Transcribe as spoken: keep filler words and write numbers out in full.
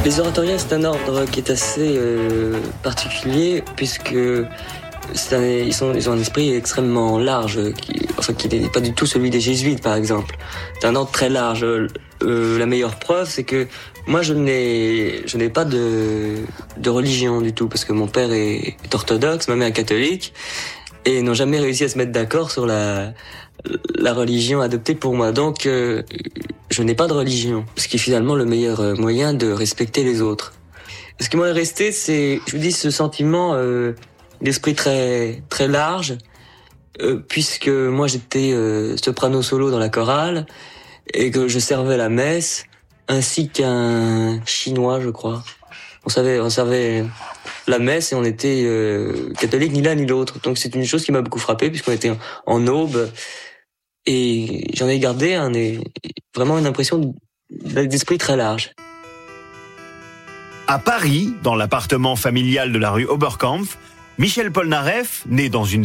Les oratoriens, c'est un ordre qui est assez euh, particulier, puisque c'est un, ils, sont, ils ont un esprit extrêmement large, qui, enfin qui n'est pas du tout celui des jésuites, par exemple. C'est un ordre très large. Euh, la meilleure preuve, c'est que moi, je n'ai, je n'ai pas de, de religion du tout, parce que mon père est, est orthodoxe, ma mère est catholique, et n'ont jamais réussi à se mettre d'accord sur la, la religion adoptée pour moi. Donc, euh, je n'ai pas de religion, ce qui est finalement le meilleur moyen de respecter les autres. Ce qui m'en est resté, c'est, je vous dis, ce sentiment euh, d'esprit très très large, euh, puisque moi j'étais euh, soprano solo dans la chorale et que je servais la messe, ainsi qu'un chinois, je crois. On savait, on savait la messe et on était euh, catholique ni l'un ni l'autre. Donc c'est une chose qui m'a beaucoup frappé, puisqu'on était en, en aube. Et j'en ai gardé un, vraiment une impression d'esprit très large. À Paris, dans l'appartement familial de la rue Oberkampf, Michel Polnareff, né dans une